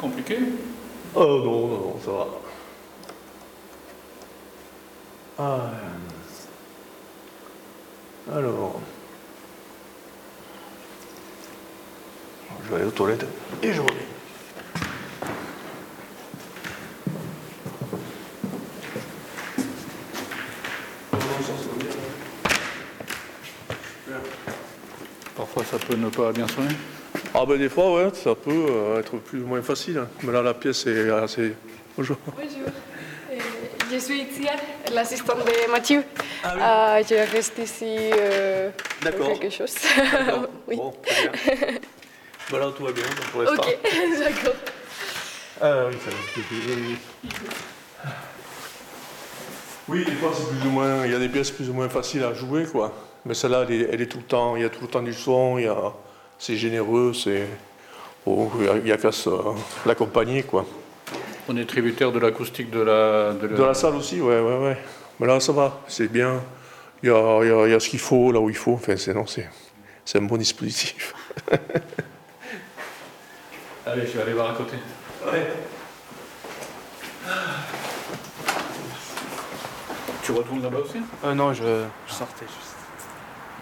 compliqué? Oh non, non, non, ça va. Ah, alors, je vais aller aux toilettes et je reviens. Parfois ça peut ne pas bien sonner. Ah ben des fois, ouais, ça peut être plus ou moins facile. Hein. Mais là, la pièce est assez... Bonjour. Bonjour. Je suis Tia, l'assistante de Mathieu. Ah oui. Je reste ici pour quelque chose. D'accord. Oui. Bon, très bien. Ben là, tout va bien pour l'instant. Ok, d'accord. Ah oui, ça va. Oui. Oui, des fois, c'est plus ou moins... Il y a des pièces plus ou moins faciles à jouer, quoi. Mais celle-là, elle est tout le temps... Il y a tout le temps du son, c'est généreux, c'est... Oh, il y a qu'à l'accompagner, quoi. On est tributaire de l'acoustique de la... De la salle aussi, ouais. Mais là, ça va, c'est bien. Il y a ce qu'il faut, là où il faut. Enfin, c'est un bon dispositif. Allez, je vais aller voir à côté. Ouais. Tu retournes là-bas aussi? Non, je sortais juste.